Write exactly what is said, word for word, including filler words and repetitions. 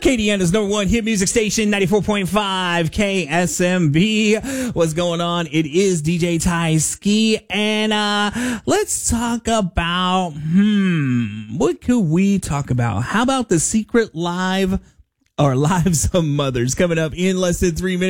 Acadiana's number one hit music station, ninety-four point five K S M B. What's going on? It is D J Ty Ski, and uh let's talk about, hmm, what could we talk about? How about the secret live or lives of mothers coming up in less than three minutes?